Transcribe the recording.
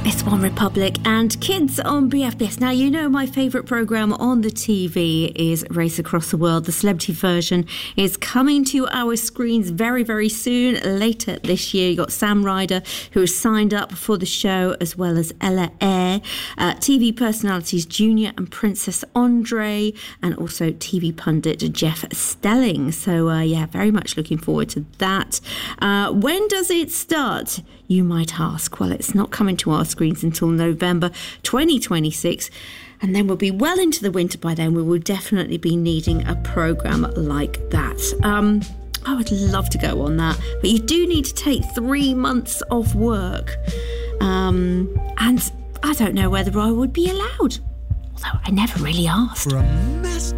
It's One Republic and Kids on BFBS. Now, you know my favourite programme on the TV is Race Across the World. The celebrity version is coming to our screens very, very soon. Later this year, you got Sam Ryder, who has signed up for the show, as well as Ella Eyre, TV personalities Junior and Princess Andre, and also TV pundit Jeff Stelling. So, very much looking forward to that. When does it start, you might ask? Well, it's not coming to our screens until November 2026, and then we'll be well into the winter by then. We will definitely be needing a programme like that. I would love to go on that, but you do need to take 3 months off work, and I don't know whether I would be allowed, although I never really asked.